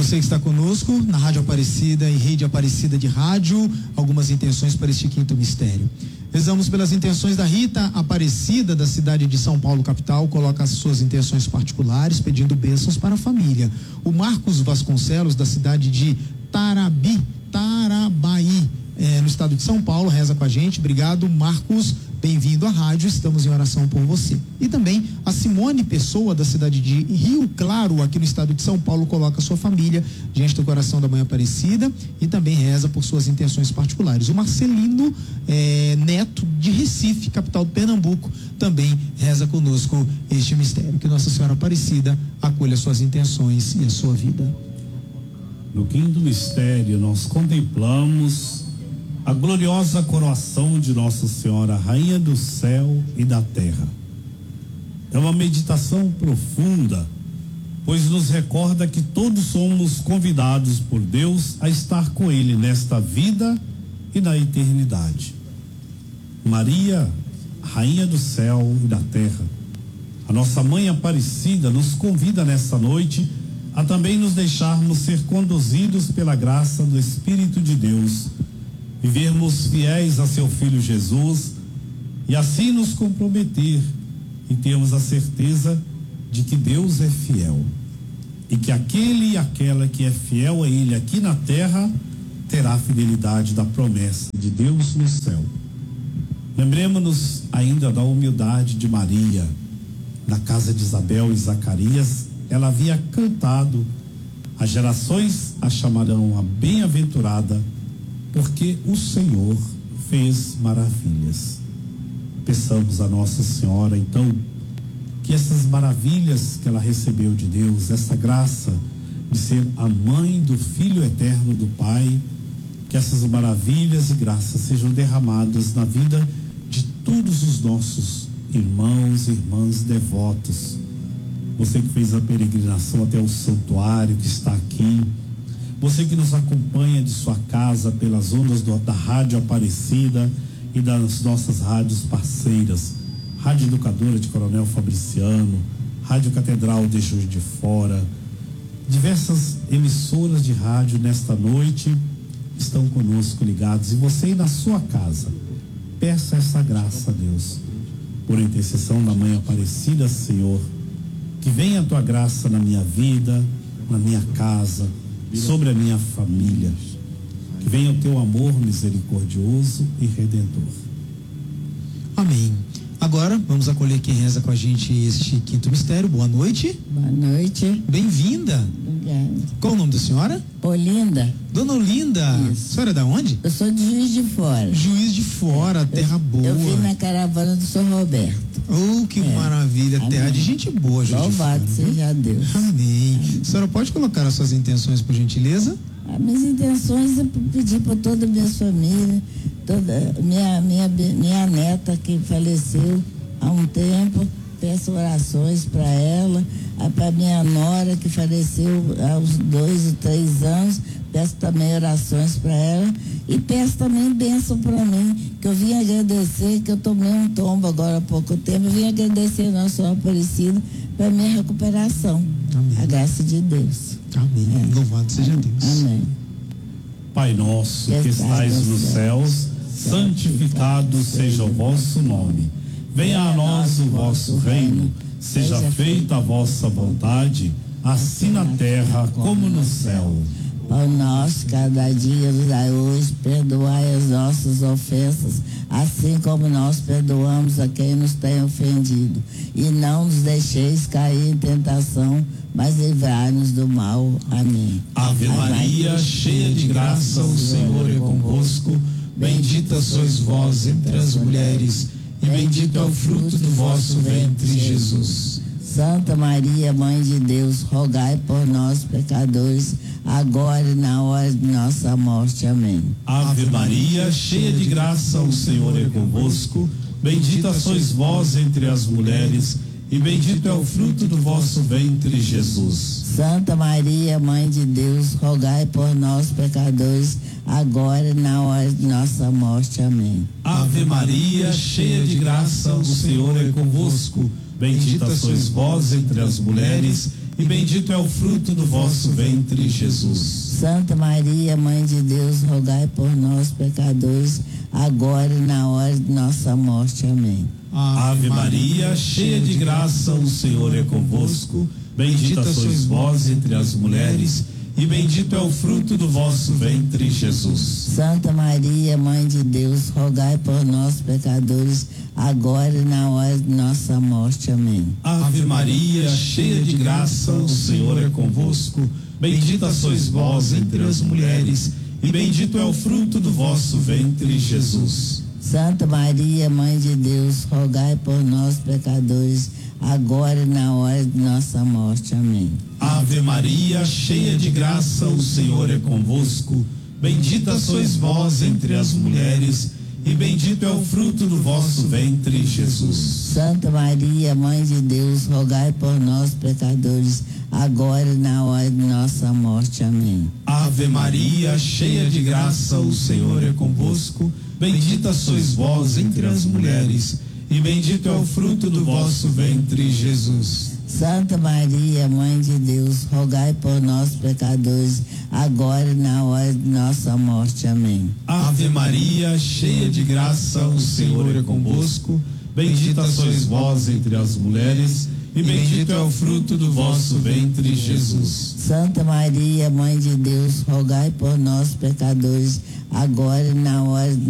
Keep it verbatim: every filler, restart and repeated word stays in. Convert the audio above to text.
você que está conosco na Rádio Aparecida e Rede Aparecida de Rádio, algumas intenções para este quinto mistério. Rezamos pelas intenções da Rita Aparecida, da cidade de São Paulo, capital, coloca as suas intenções particulares, pedindo bênçãos para a família. O Marcos Vasconcelos, da cidade de Tarabi, Tarabaí, é, no estado de São Paulo, reza com a gente. Obrigado, Marcos. Bem-vindo à rádio, estamos em oração por você. E também a Simone Pessoa, da cidade de Rio Claro, aqui no estado de São Paulo, coloca sua família diante do coração da Mãe Aparecida e também reza por suas intenções particulares. O Marcelino eh, Neto, de Recife, capital do Pernambuco, também reza conosco este mistério. Que Nossa Senhora Aparecida acolha suas intenções e a sua vida. No quinto mistério, nós contemplamos a gloriosa coroação de Nossa Senhora, Rainha do céu e da terra. É uma meditação profunda, pois nos recorda que todos somos convidados por Deus a estar com Ele nesta vida e na eternidade. Maria, Rainha do céu e da terra, a nossa Mãe Aparecida, nos convida nesta noite a também nos deixarmos ser conduzidos pela graça do Espírito de Deus, vivermos fiéis a seu Filho Jesus e assim nos comprometer e termos a certeza de que Deus é fiel e que aquele e aquela que é fiel a Ele aqui na terra terá a fidelidade da promessa de Deus no céu. Lembremos-nos ainda da humildade de Maria. Na casa de Isabel e Zacarias, ela havia cantado: as gerações a chamarão a bem-aventurada, porque o Senhor fez maravilhas. Peçamos a Nossa Senhora, então, que essas maravilhas que ela recebeu de Deus, essa graça de ser a mãe do Filho eterno do Pai, que essas maravilhas e graças sejam derramadas na vida de todos os nossos irmãos e irmãs devotos. Você que fez a peregrinação até o santuário, que está aqui, você que nos acompanha de sua casa pelas ondas do, da Rádio Aparecida e das nossas rádios parceiras, Rádio Educadora de Coronel Fabriciano, Rádio Catedral de Juiz de Fora, diversas emissoras de rádio nesta noite estão conosco ligados. E você aí na sua casa, peça essa graça a Deus, por intercessão da Mãe Aparecida. Senhor, que venha a tua graça na minha vida, na minha casa, sobre a minha família, que venha o teu amor misericordioso e redentor. Amém. Agora vamos acolher quem reza com a gente este quinto mistério. Boa noite. Boa noite. Bem-vinda. Obrigada. Qual o nome da senhora? Olinda. Dona Olinda. Isso. A senhora é da onde? Eu sou de Juiz de Fora. Juiz de Fora, terra eu, boa. Eu vim na caravana do São Roberto. Oh, que é. maravilha. Amém. Terra de gente boa, Juiz de Fora. Louvado seja Deus. Amém. Amém. A senhora pode colocar as suas intenções, por gentileza? As minhas intenções é pedir para toda a minha família, toda minha, minha, minha neta que faleceu há um tempo, peço orações para ela, para minha nora que faleceu há uns dois ou três anos, peço também orações para ela e peço também bênção para mim, que eu vim agradecer, que eu tomei um tombo agora há pouco tempo, eu vim agradecer a Nossa Senhora Aparecida para minha recuperação. Amém. A graça de Deus. Amém. É. Louvado seja Deus. Amém. Pai nosso que estais nos céus, santificado seja o vosso nome. Venha a nós o vosso reino, seja feita a vossa vontade, assim na terra como no céu. Pão nosso, cada dia nos dai hoje, perdoai as nossas ofensas, assim como nós perdoamos a quem nos tem ofendido. E não nos deixeis cair em tentação, mas livrai-nos do mal. Amém. Ave Maria, cheia de graça, o Senhor é convosco. Bendita sois vós entre as mulheres, e bendito é o fruto do vosso ventre, Jesus. Santa Maria, Mãe de Deus, rogai por nós, pecadores, agora e na hora de nossa morte. Amém. Ave Maria, cheia de graça, o Senhor é convosco. Bendita sois vós entre as mulheres, e bendito é o fruto do vosso ventre, Jesus. Santa Maria, Mãe de Deus, rogai por nós, pecadores, agora e na hora de nossa morte. Amém. Ave Maria, cheia de graça, o Senhor é convosco. Bendita sois vós entre as mulheres, e bendito é o fruto do vosso ventre, Jesus. Santa Maria, Mãe de Deus, rogai por nós, pecadores, agora e na hora de nossa morte. Amém. Ave Maria, cheia de graça, o Senhor é convosco. Bendita sois vós entre as mulheres, e bendito é o fruto do vosso ventre, Jesus. Santa Maria, Mãe de Deus, rogai por nós, pecadores, agora e na hora de nossa morte. Amém. Ave Maria, cheia de graça, o Senhor é convosco. Bendita sois vós entre as mulheres, e bendito é o fruto do vosso ventre, Jesus. Santa Maria, Mãe de Deus, rogai por nós, pecadores, agora e na hora de nossa morte. Amém. Ave Maria, cheia de graça, o Senhor é convosco. Bendita sois vós entre as mulheres, e bendito é o fruto do vosso ventre, Jesus. Santa Maria, Mãe de Deus, rogai por nós, pecadores, agora e na hora de nossa morte. Amém. Ave Maria, cheia de graça, o Senhor é convosco. Bendita sois vós entre as mulheres, e bendito é o fruto do vosso ventre, Jesus. Santa Maria, Mãe de Deus, rogai por nós, pecadores, agora e na hora de nossa morte. Amém. Ave Maria, cheia de graça, o Senhor é convosco. Bendita sois vós entre as mulheres, e bendito é o fruto do vosso ventre, Jesus. Santa Maria, Mãe de Deus, rogai por nós, pecadores, agora e na hora de